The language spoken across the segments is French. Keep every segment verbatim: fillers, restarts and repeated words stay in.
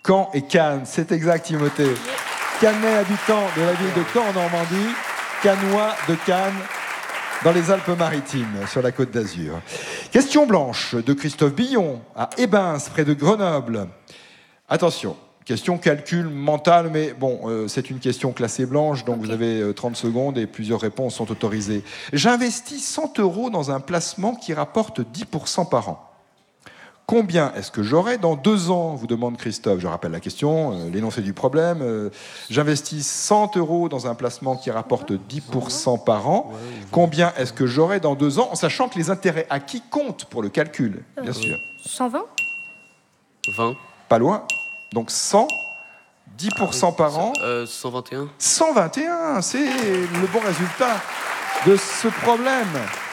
Caen et Cannes, c'est exact Timothée. Cannais habitant de la ville de Caen en Normandie, Cannois de Cannes dans les Alpes-Maritimes, sur la Côte d'Azur. Question blanche de Christophe Billon à Ebens, près de Grenoble. Attention, question calcul mental, mais bon, euh, c'est une question classée blanche, donc okay. Vous avez euh, trente secondes et plusieurs réponses sont autorisées. J'investis cent euros dans un placement qui rapporte dix pour cent par an. Combien est-ce que j'aurai dans deux ans, vous demande Christophe. Je rappelle la question, euh, l'énoncé du problème. Euh, J'investis cent euros dans un placement qui rapporte dix pour cent par an. Combien est-ce que j'aurai dans deux ans, en sachant que les intérêts acquis comptent pour le calcul, bien sûr. cent vingt vingt. Pas loin. Donc cent, dix pour cent ah, par an. Euh, cent vingt et un. cent vingt et un, c'est le bon résultat de ce problème.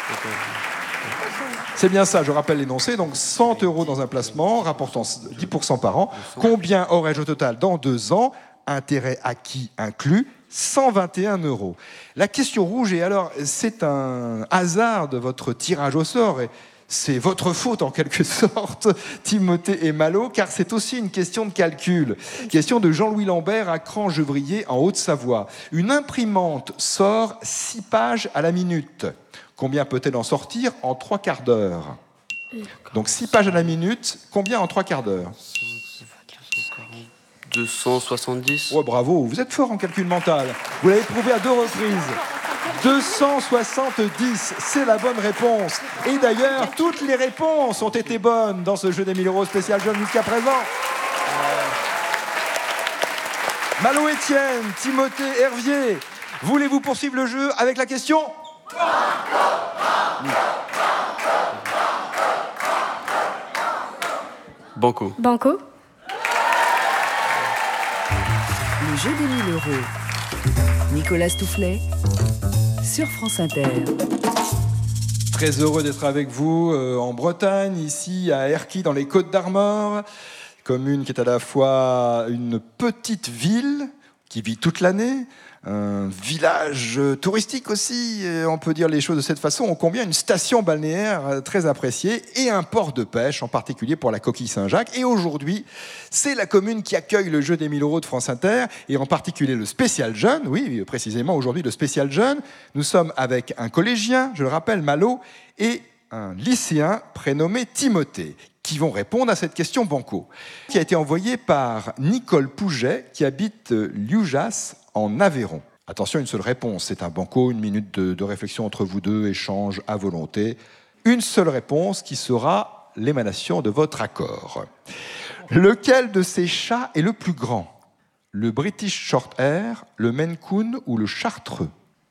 C'est bien ça, je rappelle l'énoncé. Donc cent euros dans un placement, rapportant dix pour cent par an. Combien aurais-je au total dans deux ans? Intérêt acquis inclus, cent vingt et un euros. La question rouge, et alors c'est un hasard de votre tirage au sort, et c'est votre faute en quelque sorte, Timothée et Malo, car c'est aussi une question de calcul. Question de Jean-Louis Lambert à Cran-Gevrier en Haute-Savoie. Une imprimante sort six pages à la minute. Combien peut-elle en sortir en trois quarts d'heure? Donc six pages à la minute, combien en trois quarts d'heure? deux cent soixante-dix. Oh, bravo, vous êtes fort en calcul mental. Vous l'avez prouvé à deux reprises. deux cent soixante-dix, c'est la bonne réponse. Et d'ailleurs, toutes les réponses ont été bonnes dans ce jeu des mille euros spécial jeune jusqu'à présent. Malo Etienne, Timothée Hervier, voulez-vous poursuivre le jeu avec la question ? Banco. Banco. Le jeu des mille euros. Nicolas Stoufflet sur France Inter. Très heureux d'être avec vous euh, en Bretagne, ici à Erquy, dans les Côtes-d'Armor, commune qui est à la fois une petite ville qui vit toute l'année, un village touristique aussi, on peut dire les choses de cette façon, on combien une station balnéaire très appréciée et un port de pêche, en particulier pour la coquille Saint-Jacques. Et aujourd'hui, c'est la commune qui accueille le jeu des mille euros de France Inter, et en particulier le spécial jeune, oui, précisément aujourd'hui le spécial jeune. Nous sommes avec un collégien, je le rappelle, Malo, et un lycéen prénommé Timothée, qui vont répondre à cette question banco, qui a été envoyée par Nicole Pouget, qui habite Lioujas, en Aveyron. Attention, une seule réponse, c'est un banco, une minute de, de réflexion entre vous deux, échange à volonté. Une seule réponse qui sera l'émanation de votre accord. Lequel de ces chats est le plus grand? Le British Shorthair, le Maine Coon ou le Chartreux?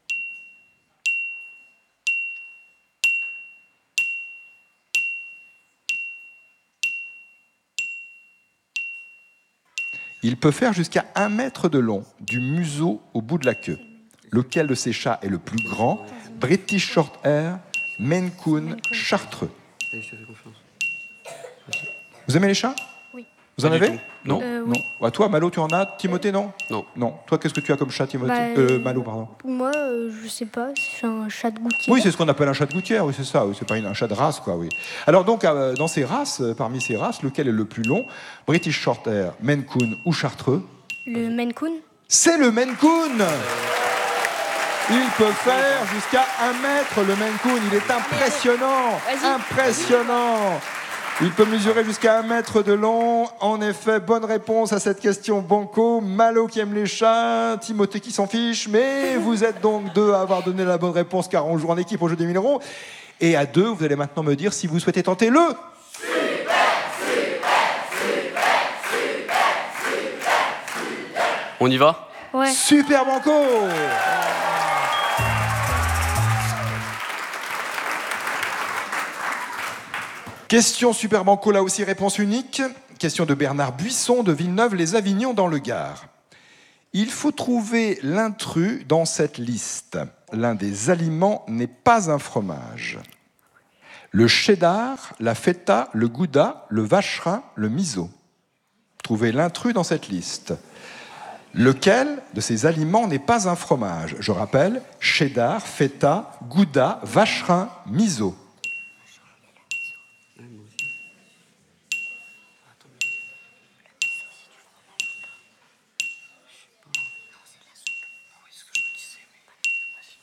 Il peut faire jusqu'à un mètre de long, du museau au bout de la queue. Lequel de ces chats est le plus grand? British Shorthair, Maine Coon, Chartreux. Vous aimez les chats? Oui. Vous en Pas du avez? tout. Non. Euh, non. oui. À toi, Malo, tu en as? Timothée, non? Non. Non. Toi, qu'est-ce que tu as comme chat, Timothée? Bah, euh, Malo, pardon. Moi, euh, je sais pas, c'est un chat de gouttière. Oui, c'est ce qu'on appelle un chat de gouttière, oui, c'est ça. Oui, c'est pas une- un chat de race, quoi, oui. Alors donc, euh, dans ces races, euh, parmi ces races, lequel est le plus long? British Shorthair, Maine Coon ou Chartreux? Le Maine Coon. C'est le Maine Coon. Il peut faire jusqu'à un mètre, le Maine Coon. Il est impressionnant. Vas-y. Impressionnant. Il peut mesurer jusqu'à un mètre de long. En effet, bonne réponse à cette question banco. Malo qui aime les chats, Timothée qui s'en fiche. Mais vous êtes donc deux à avoir donné la bonne réponse, car on joue en équipe au jeu des mille euros. Et à deux, vous allez maintenant me dire si vous souhaitez tenter le... On y va? Ouais. Super banco. Question super banco, là aussi réponse unique. Question de Bernard Buisson de Villeneuve-les-Avignon dans le Gard. Il faut trouver l'intrus dans cette liste. L'un des aliments n'est pas un fromage. Le cheddar, la feta, le gouda, le vacherin, le miso. Trouvez l'intrus dans cette liste. Lequel de ces aliments n'est pas un fromage? Je rappelle, cheddar, feta, gouda, vacherin, miso.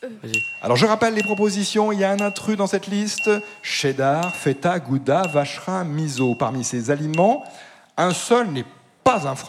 Vas-y. Alors je rappelle les propositions, il y a un intrus dans cette liste, cheddar, feta, gouda, vacherin, miso. Parmi ces aliments, un seul n'est pas un fromage.